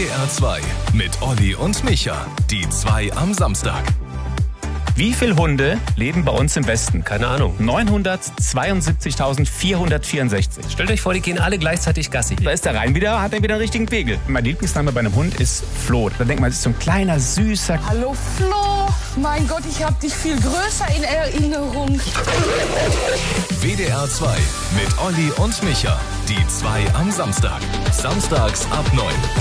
WDR 2 mit Olli und Micha. Die 2 am Samstag. Wie viele Hunde leben bei uns im Westen? Keine Ahnung. 972.464. Stellt euch vor, die gehen alle gleichzeitig Gassi. Da ist der Rhein wieder, hat er wieder einen richtigen Pegel. Mein Lieblingsname bei einem Hund ist Flo. Da denkt man, es ist so ein kleiner, süßer... Hallo Flo, mein Gott, ich hab dich viel größer in Erinnerung. WDR 2 mit Olli und Micha. Die 2 am Samstag. Samstags ab 9.